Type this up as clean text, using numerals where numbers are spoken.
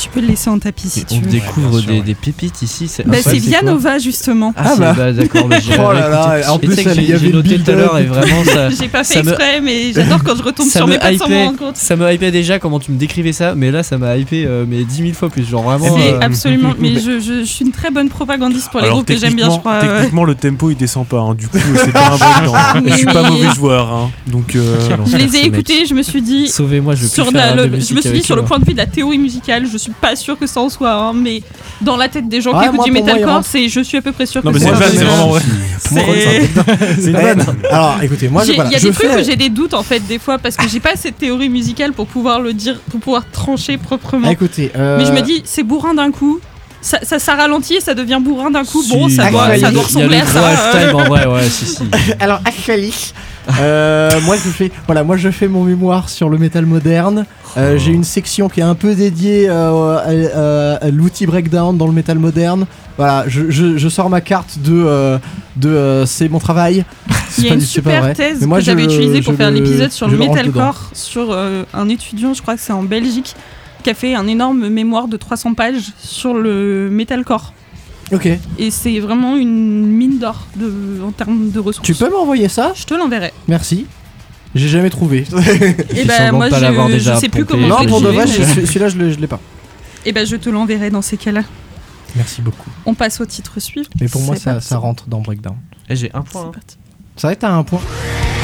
peux le laisser en tapis si tu On veux. découvre des pépites ici. C'est C'est via Nova justement. D'accord. Oh là là, en plus, il y avait j'ai le noté tout à l'heure et vraiment ça. J'ai pas fait ça me- exprès, mais j'adore quand je retombe Ça sur me mes pattes sans m'en hypait, rendre compte. ça me hypait déjà comment tu me décrivais ça, mais là ça m'a hypé mais 10 000 fois plus, genre vraiment. C'est absolument, mais je suis une très bonne propagandiste pour les Alors, groupes que j'aime bien, je crois. techniquement, le tempo il descend pas. Hein. Du coup, c'est pas un breakdown. Je suis pas mauvais joueur. Hein. Donc, Je les ai écoutés, je me suis dit. Sauvez-moi, je veux plus Sur faire de je musique me suis dit avec sur le eux. point de vue de la théorie musicale, je suis pas sûr que ça en soit, hein, mais dans la tête des gens qui Ouais, écoutent moi, du pour moi, il metalcore, rentre. je suis à peu près sûr non, que mais c'est Moi, vrai, je- c'est vraiment vrai. C'est une vanne. Alors, écoutez, moi, Il y a je des trucs fais. où j'ai des doutes en fait des fois parce que j'ai pas cette théorie musicale pour pouvoir le dire, pour pouvoir trancher proprement. Écoutez, Mais je me dis c'est bourrin d'un coup, ça ralentit et ça devient bourrin d'un coup. Bon, Si, ça doit bah, il y a ressembler à le gros ça. halftime en vrai, ouais, si. Alors, Axalis, moi je fais mon mémoire sur le métal moderne. J'ai une section qui est un peu dédiée à l'outil breakdown dans le métal moderne. Voilà, je sors ma carte de c'est mon travail. Il y a une super vrai. thèse Mais moi, que j'avais utilisée pour je faire l'épisode sur je le range dedans. metalcore, sur un étudiant, je crois que c'est en Belgique, qui a fait un énorme mémoire de 300 pages sur le metalcore. Ok. Et c'est vraiment une mine d'or en termes de ressources. Tu peux m'envoyer ça? Je te l'enverrai. Merci. J'ai jamais trouvé. Et ben semblant moi de pas l'avoir je déjà sais plus pompé. comment Non, je pour de l'ai vrai, fait, mais- celui-là je l'ai pas. Et ben je te l'enverrai dans ces cas-là. Merci beaucoup. On passe au titre suivant. Mais pour moi, C'est parti. ça rentre dans breakdown. J'ai un C'est point. parti. Ça va être à un point.